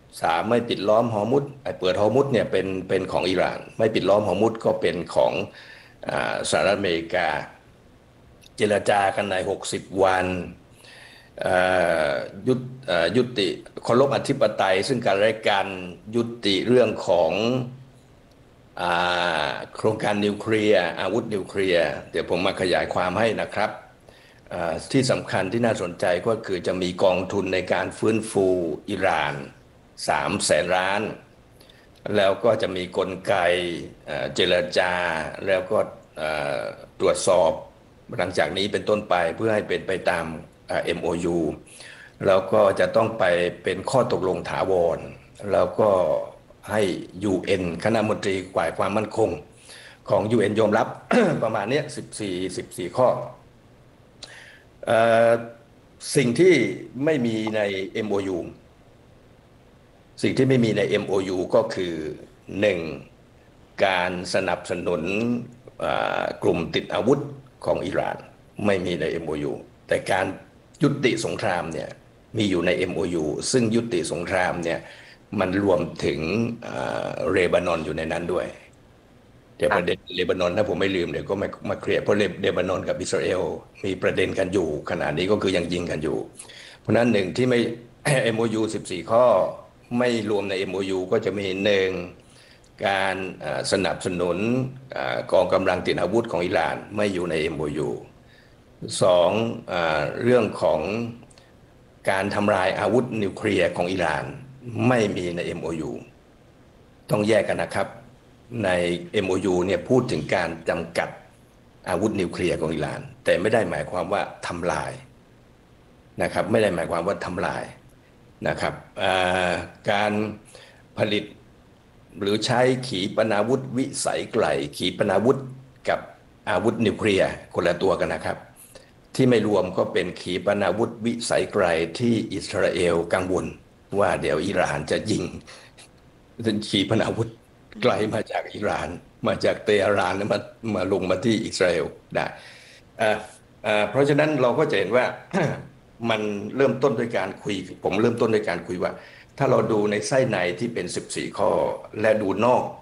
3ไม่ปิดล้อมฮอร์มุซไอ้เปิดฮอร์มุซเนี่ยเป็นของอิหร่านไม่ปิดล้อมฮอร์มุซก็เป็นของสหรัฐอเมริกาเจรจากันใน60 วันเอ่อยุติยุติเคารพอธิปไตยซึ่งกันและกันยุติเรื่องของอ่โครงการนิวเคลียร์อาวุธนิวเคลียร์เดี๋ยวผมมาขยายความให้นะครับที่สำคัญที่น่าสนใจก็คือจะมีกองทุนในการฟื้นฟูอิหร่าน300,000,000,000แล้วก็จะมีกลไกเจรจาแล้วก็ตรวจสอบหลังจากนี้เป็นต้นไปเพื่อให้เป็นไปตามMOU แล้วก็จะต้องไปเป็นข้อตกลงถาวรแล้วก็ให้ UN คณะมนตรีฝ่ายความมั่นคงของ UN ยอมรับ ประมาณนี้14ข้อเอ่อสิ่งที่ไม่มีใน MOU สิ่งที่ไม่มีใน MOU ก็คือหนึ่งการสนับสนุนกลุ่มติดอาวุธของอิหร่านไม่มีใน MOU แต่การยุติสงครามเนี่ยมีอยู่ใน MOU ซึ่งยุติสงครามเนี่ยมันรวมถึงเลบานอนอยู่ในนั้นด้วยเดี๋ยวประเด็นเลบานอนถ้าผมไม่ลืมเดี๋ยวก็มาเคลียร์เพราะเลบานอนกับอิสราเอลมีประเด็นกันอยู่ขณะนี้ก็คือยังยิงกันอยู่เพราะนั้นหนึ่งที่ไม่ MOU 14ข้อไม่รวมใน MOU ก็จะมีหนึ่งการสนับสนุนกองกำลังติดอาวุธของอิหร่านไม่อยู่ใน MOU สองเรื่องของการทำลายอาวุธนิวเคลียร์ของอิหร่านไม่มีใน MOU ต้องแยกกันนะครับใน MOU เนี่ยพูดถึงการจำกัดอาวุธนิวเคลียร์ของอิหร่านแต่ไม่ได้หมายความว่าทำลายนะครับไม่ได้หมายความว่าทำลายนะครับการผลิตหรือใช้ขีปนาวุธวิสัยไกลขีปนาวุธกับอาวุธนิวเคลียร์คนละตัวกันนะครับที่ไม่รวมก็เป็นขีปนาวุธวิสัยไกลที่อิสราเอลกังวลว่าเดี๋ยวอิหร่านจะยิงขีปนาวุธไกลมาจากอิหร่านมาจากเตหะรานแล้วมาลงมาที่อิสราเอลได้เพราะฉะนั้นเราก็จะเห็นว่า มันเริ่มต้นด้วยการคุยผมเริ่มต้นด้วยการคุยว่าถ้าเราดูในไส้ในที่เป็น14ข้อและดูนอก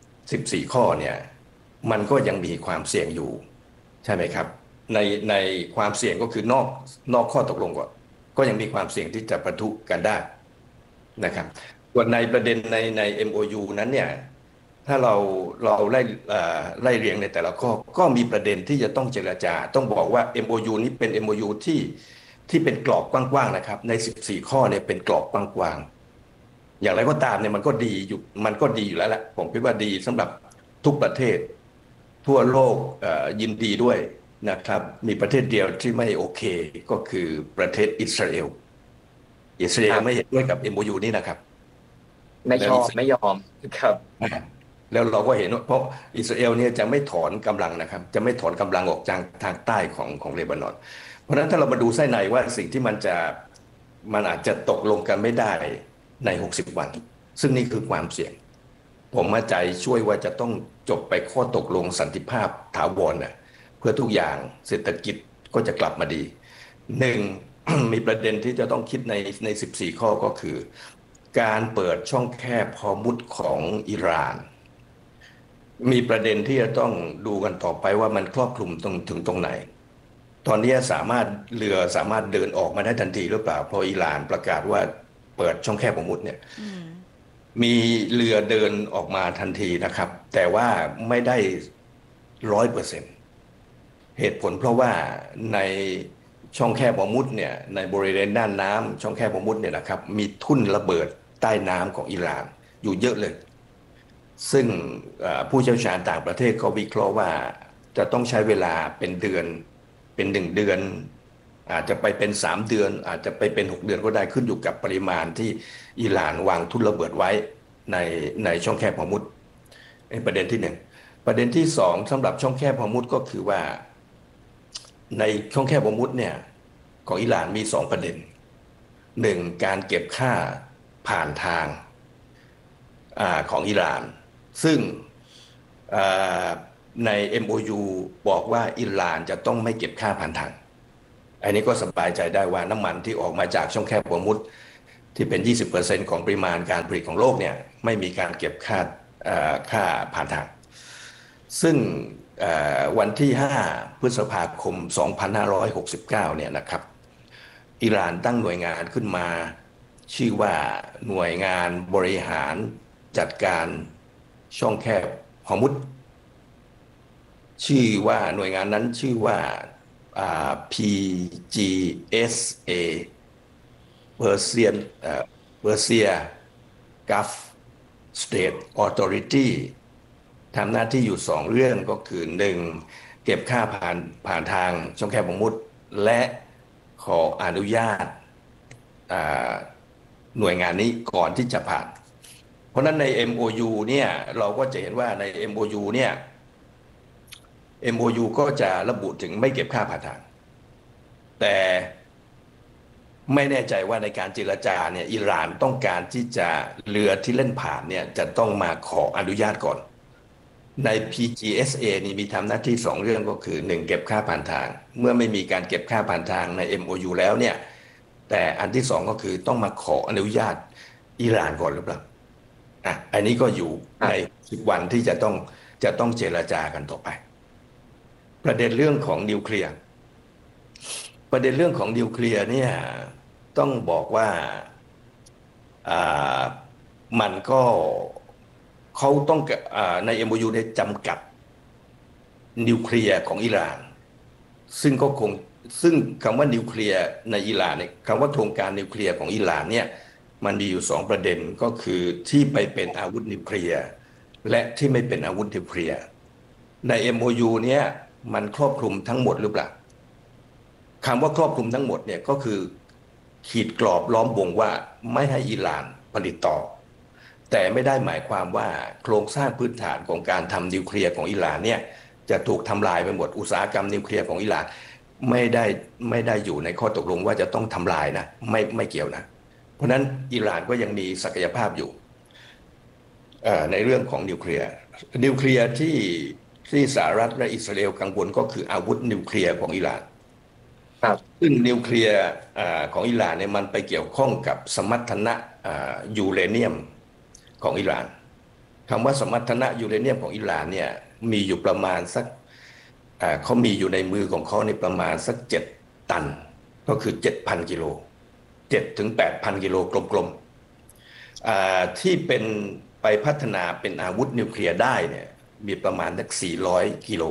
14ข้อเนี่ยมันก็ยังมีความเสี่ยงอยู่ใช่ไหมครับในความเสี่ยงก็คือนอกข้อตกลงก็ยังมีความเสี่ยงที่จะปะทุกันได้นะครับส่วนในประเด็นใน MOU นั้นเนี่ยถ้าเราไล่เรียงในแต่ละข้อก็มีประเด็นที่จะต้องเจรจาต้องบอกว่า MOU นี้เป็น MOU ที่เป็นกรอบกว้างๆนะครับใน14ข้อเนี่ยเป็นกรอบกว้างๆอย่างไรก็ตามเนี่ยมันก็ดีอยู่แล้วแหละผมคิดว่าดีสำหรับทุกประเทศทั่วโลกยินดีด้วยนะครับมีประเทศเดียวที่ไม่โอเคก็คือประเทศอิสราเอลไม่เห็นด้วยกับ MOU นี้นะครับไม่ชอบแล้วอิสราเอลไม่ยอมครับแล้วเราก็เห็นว่าเพราะอิสราเอลเนี่ยจะไม่ถอนกำลังนะครับจะไม่ถอนกำลังออกจากทางใต้ของเลบานอนเพราะฉะนั้นถ้าเรามาดูไส้ในว่าสิ่งที่มันอาจจะตกลงกันไม่ได้ใน60วันซึ่งนี่คือความเสี่ยงผมมั่นใจช่วยว่าจะต้องจบไปข้อตกลงสันติภาพถาวรนะเพื่อทุกอย่างเศรษฐกิจก็จะกลับมาดีหนึ่ง มีประเด็นที่จะต้องคิดใน14ข้อก็คือการเปิดช่องแคบฮอร์มุซของอิหร่าน มีประเด็นที่จะต้องดูกันต่อไปว่ามันครอบคลุมถึงตรงไหน ตอนนี้เรือสามารถเดินออกมาได้ทันทีหรือเปล่าเพราะอิหร่านประกาศว่าเปิดช่องแคบฮอร์มุซเนี่ยมีเรือเดินออกมาทันทีนะครับแต่ว่าไม่ได้100%เหตุผลเพราะว่าในช่องแคบฮอร์มุซเนี่ยในบริเวณด้านน้ำช่องแคบฮอร์มุซเนี่ยนะครับมีทุ่นระเบิดใต้น้ำของอิหร่านอยู่เยอะเลย ซึ่งผู้เชี่ยวชาญต่างประเทศก็วิเคราะห์ว่าจะต้องใช้เวลาเป็นเดือนเป็น1 เดือนอาจจะไปเป็น3 เดือนอาจจะไปเป็น6 เดือนก็ได้ขึ้นอยู่กับปริมาณที่อิหร่านวางทุ่นระเบิดไว้ในในช่องแคบฮอร์มุซประเด็นที่หนึ่งประเด็นที่สองสำหรับช่องแคบฮอร์มุซก็คือว่าในช่องแคบฮอร์มุซเนี่ยของอิหร่านมี2 ประเด็นหนึ่งการเก็บค่าผ่านทางของอิหร่านซึ่งใน MOU บอกว่าอิหร่านจะต้องไม่เก็บค่าผ่านทางอันนี้ก็สบายใจได้ว่าน้ำมันที่ออกมาจากช่องแคบฮอร์มุซที่เป็น 20%ของปริมาณการผลิตของโลกเนี่ยไม่มีการเก็บค่าผ่านทางซึ่งวันที่5พฤษภาคม2569เนี่ยนะครับอิหร่านตั้งหน่วยงานขึ้นมาชื่อว่าหน่วยงานบริหารจัดการช่องแคบฮอร์มุซชื่อว่าหน่วยงานนั้นชื่อว่าPGSA Persian Persia Gulf State Authority ทำหน้าที่อยู่2เรื่องก็คือ1เก็บค่าผ่านทางช่องแคบฮอร์มุซและขออนุญาตหน่วยงานนี้ก่อนที่จะผ่านเพราะนั้นใน MOU เนี่ยเราก็จะเห็นว่าใน MOU เนี่ย MOU ก็จะระบุถึงไม่เก็บค่าผ่านทางแต่ไม่แน่ใจว่าในการเจรจาเนี่ยอิหร่านต้องการที่จะเรือที่เล่นผ่านเนี่ยจะต้องมาขออนุญาตก่อนใน PGSA นี่มีทำหน้าที่2เรื่องก็คือ1เก็บค่าผ่านทางเมื่อไม่มีการเก็บค่าผ่านทางใน MOU แล้วเนี่ยแต่อันที่2ก็คือต้องมาขออนุญาตอิหร่านก่อนหรือเปล่าอันนี้ก็อยู่ใน10วันที่จะต้องเจรจากันต่อไปประเด็นเรื่องของนิวเคลียร์เนี่ยต้องบอกว่ามันก็เขาต้องใน MOU ได้จำกัดนิวเคลียร์ของอิหร่านซึ่งคำว่านิวเคลียร์ในอิหร่านเนี่ยคำว่าโครงการนิวเคลียร์ของอิหร่านเนี่ยมันมีอยู่2ประเด็นก็คือที่ไปเป็นอาวุธนิวเคลียร์และที่ไม่เป็นอาวุธนิวเคลียร์ใน MOU เนี่ยมันครอบคลุมทั้งหมดหรือเปล่าคำว่าครอบคลุมทั้งหมดเนี่ยก็คือขีดกรอบล้อมวงว่าไม่ให้อิหร่านผลิตต่อแต่ไม่ได้หมายความว่าโครงสร้างพื้นฐานของการทำนิวเคลียร์ของอิหร่านเนี่ยจะถูกทำลายไปหมดอุตสาหกรรมนิวเคลียร์ของอิหร่านไม่ได้อยู่ในข้อตกลงว่าจะต้องทำลายนะไม่เกี่ยวนะเพราะนั้นอิหร่านก็ยังมีศักยภาพอยู่ในเรื่องของนิวเคลียร์ที่สหรัฐและอิสราเอลกังวลก็คืออาวุธนิวเคลียร์ของอิหร่านซึ่งนิวเคลียร์ของอิหร่านเนี่ยมันไปเกี่ยวข้องกับสมรรถนะยูเรเนียมของอิหร่านคำว่าสมรรถนะยูเรเนียมของอิหร่านเนี่ยมีอยู่ประมาณสักเขามีอยู่ในมือของเขาในประมาณสัก7ตันก็คือ 7,000 กิโล7ถึง 8,000 กิโลกลมๆที่เป็นไปพัฒนาเป็นอาวุธนิวเคลียร์ได้เนี่ยมีประมาณสัก400 กิโล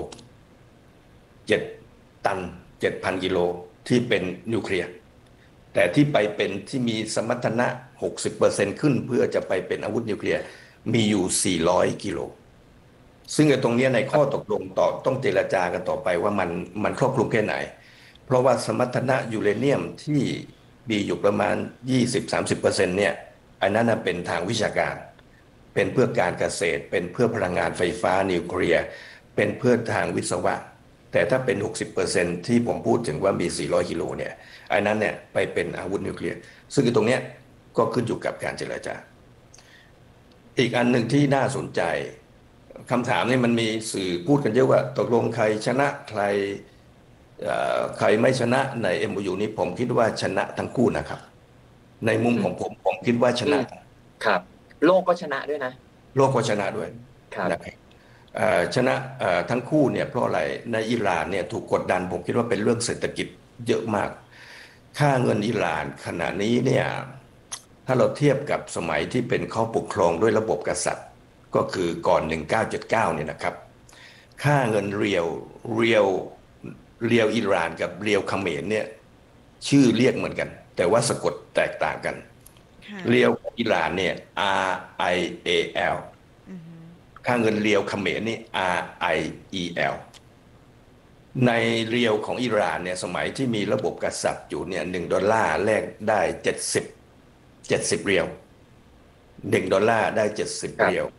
7ตัน 7,000 กิโลที่เป็นนิวเคลียร์แต่ที่ไปเป็นที่มีสมรรถนะ 60% ขึ้นเพื่อจะไปเป็นอาวุธนิวเคลียร์มีอยู่400 กิโลซึ่งตรงนี้ในข้อตกลงต้องเจรจากันต่อไปว่ามันครอบคลุมแค่ไหนเพราะว่าสมรรถนะยูเรเนียมที่มีอยู่ประมาณ 20-30% เนี่ยอันนั้นเป็นทางวิชาการเป็นเพื่อการเกษตรเป็นเพื่อพลังงานไฟฟ้านิวเคลียร์เป็นเพื่อทางวิศวะแต่ถ้าเป็น 60% ที่ผมพูดถึงว่ามี400 กิโลเนี่ยอันนั้นเนี่ยไปเป็นอาวุธนิวเคลียร์ซึ่งตรงนี้ก็ขึ้นอยู่กับการเจรจาอีกอันหนึ่งที่น่าสนใจคำถามนี่มันมีสื่อพูดกันเยอะว่าตกลงใครชนะใครไม่ชนะใน MOU นี้ผมคิดว่าชนะทั้งคู่นะครับในมุมของผมคิดว่าชนะครับโลกก็ชนะด้วยนะโลกก็ชนะด้วยนะครับชนะทั้งคู่เนี่ยเพราะอะไรในอิหร่านเนี่ยถูกกดดันผมคิดว่าเป็นเรื่องเศรษฐกิจเยอะมากค่าเงินอิหร่านขณะนี้เนี่ยถ้าเราเทียบกับสมัยที่เป็นเขาปกครองด้วยระบบกษัตริย์ก็คือก่อน1979เนี่ยนะครับค่าเงินเรียวอิหร่านกับเรียวเขมรเนี่ยชื่อเรียกเหมือนกันแต่ว่าสะกดแตกต่างกันเรียวอิหร่านเนี่ย RIAL ค่าเงินเรียวเขมรนี่ RIEL ในเรียวของอิหร่านเนี่ยสมัยที่มีระบบกษัตริย์อยู่เนี่ย$1แลกได้70เรียว$1ได้70เรียว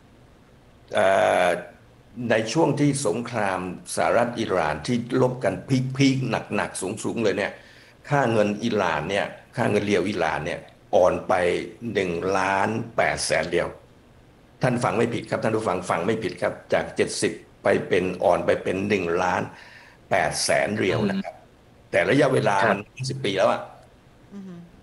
ในช่วงที่สงครามสหรัฐอิหร่านที่ลบกันพีคหนักสูงเลยเนี่ยค่าเงินอิหร่านเนี่ยค่าเงินเรียวอิหร่านเนี่ยอ่อนไป1,800,000เรียวท่านฟังไม่ผิดครับท่านผู้ฟังไม่ผิดครับจาก70ไปเป็นอ่อนไปเป็น1,800,000เรียวนะครับแต่ระยะเวลามัน10 ปีแล้วอะ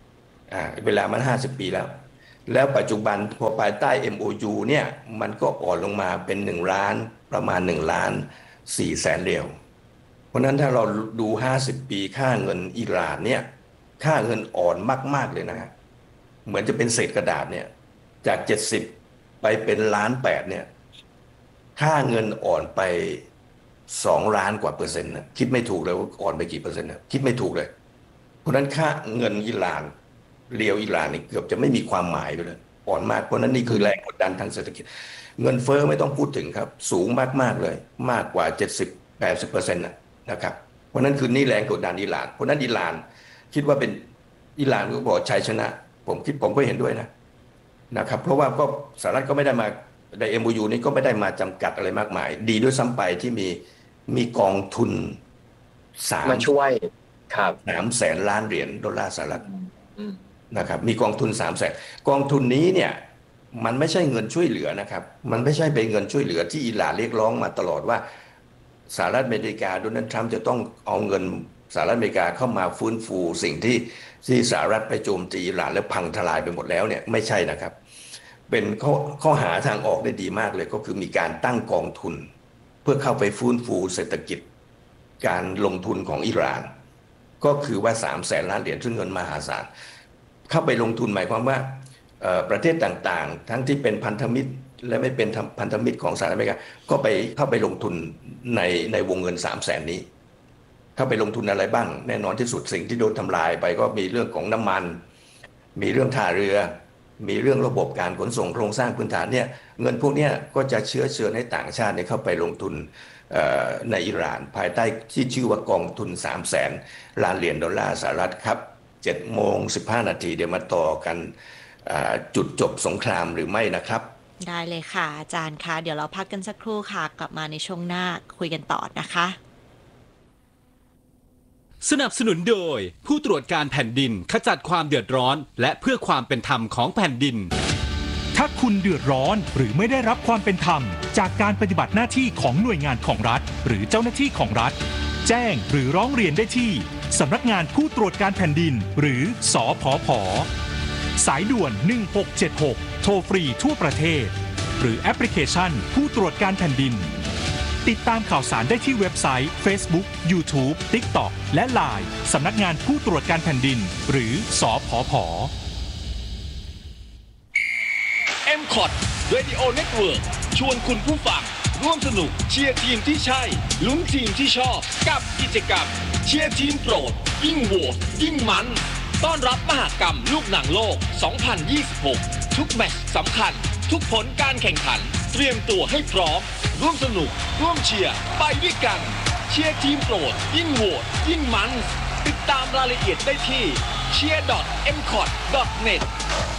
เวลามัน50 ปีแล้วปัจจุบันพอภายใต้ MOU เนี่ยมันก็อ่อนลงมาเป็น1 ล้านประมาณ1.4 ล้านเพราะนั้นถ้าเราดู50 ปีค่าเงินอิหร่านเนี่ยค่าเงินอ่อนมากๆเลยนะฮะเหมือนจะเป็นเศษกระดาษเนี่ยจาก70ไปเป็น1.8 ล้านเนี่ยค่าเงินอ่อนไป2 ล้านกว่าเปอร์เซ็นต์นะคิดไม่ถูกเลยว่าอ่อนไปกี่เปอร์เซ็นต์นะคิดไม่ถูกเลยเพราะนั้นค่าเงินอิหร่านเรียวอิหร่านนี่เกือบจะไม่มีความหมายไปเลยอ่อนมากเพราะนั้นนี่คือแรงกดดันทางเศรษฐกิจเงินเฟ้อไม่ต้องพูดถึงครับสูงมากๆเลยมากกว่า70-80%นะครับเพราะนั้นคือนี่แรงกดดันอิหร่านเพราะนั้นอิหร่านคิดว่าเป็นอิหร่านก็บอกชัยชนะผมก็เห็นด้วยนะครับเพราะว่าก็สหรัฐก็ไม่ได้มาใน MOU นี้ก็ไม่ได้มาจำกัดอะไรมากมายดีด้วยซ้ำไปที่มีกองทุนมาช่วยครับ $300,000,000,000นะครับมีกองทุน300,000,000กองทุนนี้เนี่ยมันไม่ใช่เงินช่วยเหลือนะครับมันไม่ใช่เป็นเงินช่วยเหลือที่อิหร่านเรียกร้องมาตลอดว่าสหรัฐอเมริกาโดนัลด์ทรัมป์จะต้องเอาเงินสหรัฐอเมริกาเข้ามาฟื้นฟูสิ่งที่สหรัฐไปโจมตีอิหร่านแล้วพังทลายไปหมดแล้วเนี่ยไม่ใช่นะครับเป็นข้อหาทางออกได้ดีมากเลยก็คือมีการตั้งกองทุนเพื่อเข้าไปฟื้นฟูเศรษฐกิจการลงทุนของอิหร่านก็คือว่า$300,000,000,000ซึ่งเงินมหาศาลเข้าไปลงทุนหมายความว่าประเทศต่างๆทั้งที่เป็นพันธมิตรและไม่เป็นพันธมิตรของสหรัฐอเมริกาก็เข้าไปลงทุนในวงเงิน300,000,000นี้เข้าไปลงทุนอะไรบ้างแน่นอนที่สุดสิ่งที่โดนทำลายไปก็มีเรื่องของน้ำมันมีเรื่องท่าเรือมีเรื่องระบบการขนส่งโครงสร้างพื้นฐานเนี่ยเงินพวกนี้ก็จะเชื้อเชิญให้ต่างชาติเข้าไปลงทุนในอิหร่านภายใต้ที่ชื่อว่ากองทุน$300,000,000,000สหรัฐครับ7:15เดี๋ยวมาต่อกันจุดจบสงครามหรือไม่นะครับได้เลยค่ะอาจารย์คะเดี๋ยวเราพักกันสักครู่ค่ะกลับมาในช่วงหน้าคุยกันต่อนะคะสนับสนุนโดยผู้ตรวจการแผ่นดินขจัดความเดือดร้อนและเพื่อความเป็นธรรมของแผ่นดินถ้าคุณเดือดร้อนหรือไม่ได้รับความเป็นธรรมจากการปฏิบัติหน้าที่ของหน่วยงานของรัฐหรือเจ้าหน้าที่ของรัฐแจ้งหรือร้องเรียนได้ที่สำนักงานผู้ตรวจการแผ่นดินหรือสผผ.สายด่วน1676โทรฟรีทั่วประเทศหรือแอปพลิเคชันผู้ตรวจการแผ่นดินติดตามข่าวสารได้ที่เว็บไซต์ Facebook YouTube TikTok และ LINE สำนักงานผู้ตรวจการแผ่นดินหรือสผผ. MCOT Radio Network ชวนคุณผู้ฟังร่วมสนุกเชียร์ทีมที่ใช่ลุ้นทีมที่ชอบกับกิจกรรมเชียร์ทีมโปรดยิ่งโหวตยิ่งมันต้อนรับมหกรรมลูกหนังโลก 2026 ทุกแมตช์สำคัญทุกผลการแข่งขันเตรียมตัวให้พร้อมร่วมสนุกร่วมเชียร์ไปด้วยกันเชียร์ทีมโปรดยิ่งโหวตยิ่งมันติดตามรายละเอียดได้ที่cheer.mcot.net